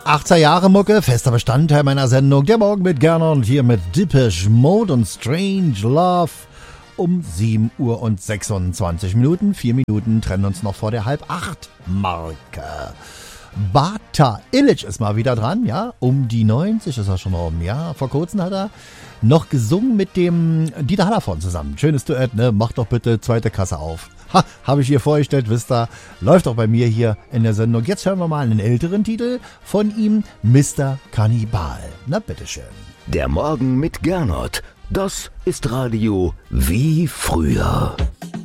80er Jahre Mucke, fester Bestandteil meiner Sendung. Der Morgen mit Gernot und hier mit Depeche Mode und Strange Love. Um 7 Uhr und 26 Minuten. 4 Minuten trennen uns noch vor der halb-8-Marke. Bata Illich ist mal wieder dran, ja. Um die 90 ist er schon rum, ja. Vor kurzem hat er noch gesungen mit dem Dieter Hallervorden zusammen. Schönes Duett, ne? Mach doch bitte zweite Kasse auf. Ha, habe ich hier vorgestellt, wisst ihr. Läuft auch bei mir hier in der Sendung. Jetzt hören wir mal einen älteren Titel von ihm, Mr. Kannibal. Na, bitteschön. Der Morgen mit Gernot. Das ist Radio wie früher.